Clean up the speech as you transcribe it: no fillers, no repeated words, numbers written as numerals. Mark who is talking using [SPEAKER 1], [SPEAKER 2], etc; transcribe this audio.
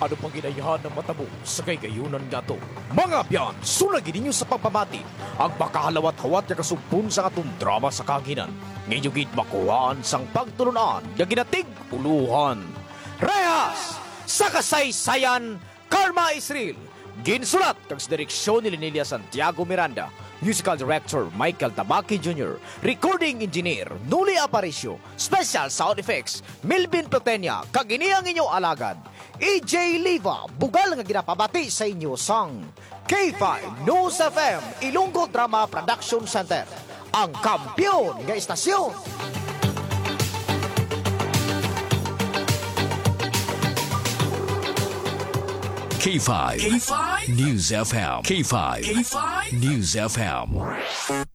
[SPEAKER 1] Ano pang ginayahan ng matabo sa kay-gayunan nga to? Mga biyan, sulagin ninyo sa pagpamati ang makahalawat-hawat nga kasumpon sa atong drama sa kaginan. Ngayon gid makuhaan sang pagtulunan nga ginatig uluhan. Rehas! Sa kasaysayan, Karma Israel. Ginsulat kag sa direksyon ni Linelia Santiago Miranda. Musical Director Michael Tabaki Jr. Recording Engineer Nuli Aparicio. Special Sound Effects Melvin Plotenia. Kag ini ang inyong alagad EJ Liva. Bugal nga ginapabati sa inyo sang K5 News FM Ilonggo Drama Production Center. Ang kampiyon nga istasyon.
[SPEAKER 2] K5 News FM. K5 News FM.